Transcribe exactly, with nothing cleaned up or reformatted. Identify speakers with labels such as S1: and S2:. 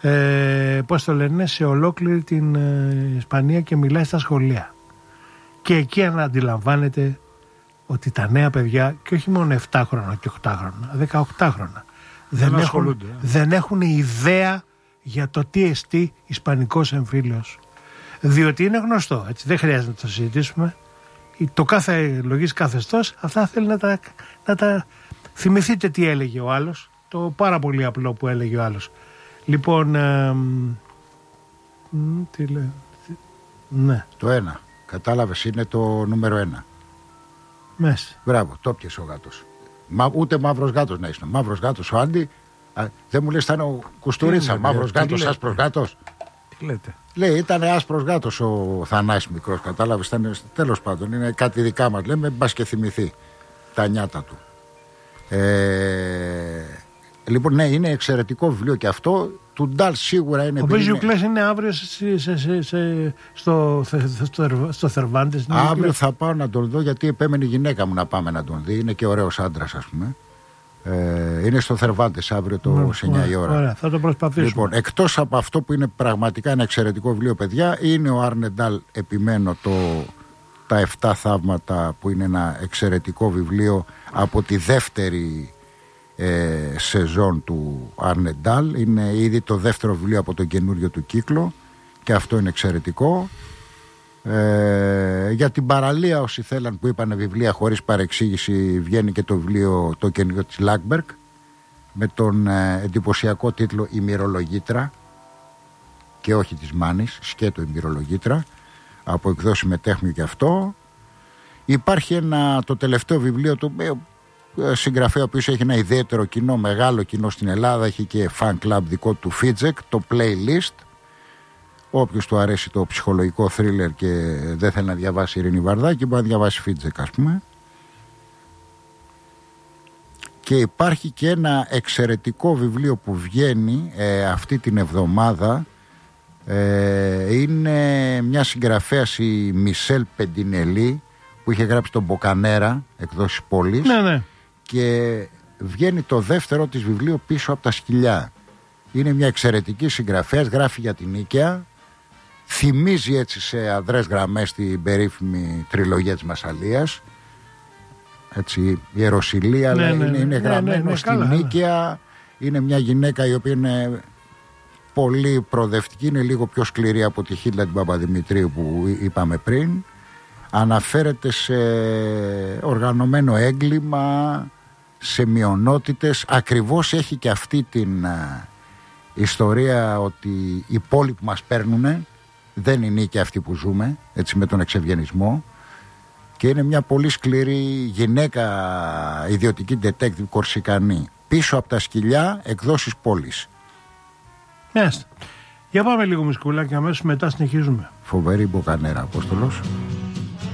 S1: ε, πώς το λένε, σε ολόκληρη την ε, Ισπανία και μιλάει στα σχολεία. Και εκεί αντιλαμβάνεται ότι τα νέα παιδιά, και όχι μόνο επτά χρόνια και οκτώ χρόνια, δεκαοκτώ χρόνια, δεν, έχουν, δεν έχουν ιδέα για το τι εστί ισπανικός εμφύλιος. Διότι είναι γνωστό, έτσι, δεν χρειάζεται να το συζητήσουμε. Το κάθε λογής καθεστώς, αυτά θέλει να τα, να τα θυμηθείτε τι έλεγε ο άλλος. Το πάρα πολύ απλό που έλεγε ο άλλος. Λοιπόν, ε, τι λέει, ναι.
S2: Το ένα, κατάλαβες, είναι το νούμερο ένα.
S1: Μέσα.
S2: Μπράβο, το πιες ο γάτος. Μα, ούτε μαύρος γάτος να είσαι. Μαύρος γάτος ο Άντι. Α, δεν μου λες ήταν ο Κουστουρίτσα. Μαύρος γάτος, άσπρος γάτος.
S1: Τι λέτε.
S2: Λέει, ήταν άσπρος γάτος ο Θανάσης μικρός. Κατάλαβες, ήταν, τέλος πάντων, είναι κάτι δικά μας. Λέμε, μπας και θυμηθεί τα νιάτα του. Ε, λοιπόν, ναι, είναι εξαιρετικό βιβλίο και αυτό. Του Ντάλ σίγουρα είναι.
S1: Ο Μπεζιουκλές είναι αύριο σε, σε, σε, σε, στο, στο, στο Θερβάντες.
S2: Αύριο θα πάω να τον δω, γιατί επέμενε η γυναίκα μου να πάμε να τον δει. Είναι και ωραίος άντρας, ας πούμε. Ε, είναι στο Θερβάντες αύριο το σε εννιά η ώρα.
S1: Ωραία, θα το προσπαθήσουμε.
S2: Λοιπόν, εκτός από αυτό που είναι πραγματικά ένα εξαιρετικό βιβλίο, παιδιά, είναι ο Άρνε Ντάλ, επιμένω, το, τα επτά θαύματα, που είναι ένα εξαιρετικό βιβλίο από τη δεύτερη ε, σεζόν του Άρνε Ντάλ. Είναι ήδη το δεύτερο βιβλίο από τον καινούριο του κύκλο και αυτό είναι εξαιρετικό. Ε, για την παραλία, όσοι θέλαν, που είπανε βιβλία χωρίς παρεξήγηση, βγαίνει και το βιβλίο το καινούριο της Λάκμπεργκ με τον ε, εντυπωσιακό τίτλο «Η Μυρολογήτρα», και όχι της Μάνης, σκέτο «Η Μυρολογήτρα», από εκδόση Μετέχμιο και αυτό. Υπάρχει ένα, το τελευταίο βιβλίο του ε, συγγραφέα, ο οποίος έχει ένα ιδιαίτερο κοινό, μεγάλο κοινό στην Ελλάδα, έχει και fan club δικό του, Φίτζεκ, το Playlist. Όποιος του αρέσει το ψυχολογικό θρίλερ και δεν θέλει να διαβάσει Ειρήνη Βαρδάκη, μπορεί να διαβάσει Φίτζεκ, ας πούμε. Και υπάρχει και ένα εξαιρετικό βιβλίο που βγαίνει ε, αυτή την εβδομάδα. ε, Είναι μια συγγραφέας, η Μισελ Πεντινελή, που είχε γράψει τον Μποκανέρα, εκδόσεις Πόλης.
S1: Ναι, ναι.
S2: Και βγαίνει το δεύτερο της βιβλίο, Πίσω από τα σκυλιά. Είναι μια εξαιρετική συγγραφέας, γράφει για την Νίκαια. Θυμίζει έτσι σε αδρές γραμμές την περίφημη τριλογία της Μασσαλίας. Έτσι, η Ιεροσυλία,
S1: ναι,
S2: αλλά
S1: ναι,
S2: είναι, είναι
S1: ναι,
S2: γραμμένο
S1: ναι, ναι,
S2: στην
S1: καλά,
S2: Νίκαια. Είναι μια γυναίκα η οποία είναι πολύ προοδευτική, είναι λίγο πιο σκληρή από τη Χίλτα την Παπαδημητρίου που είπαμε πριν. Αναφέρεται σε οργανωμένο έγκλημα, σε μειονότητες. Ακριβώς έχει και αυτή την α, ιστορία ότι οι πόλοι που μας παίρνουνε δεν είναι και αυτοί που ζούμε, έτσι, με τον εξευγενισμό. Και είναι μια πολύ σκληρή γυναίκα, ιδιωτική detective κορσικανή. Πίσω από τα σκυλιά, εκδόσεις Πόλης.
S1: Μάλιστα. Για πάμε λίγο μισκούλα και αμέσως μετά συνεχίζουμε.
S2: Φοβερή Μποκανέρα, Απόστολος.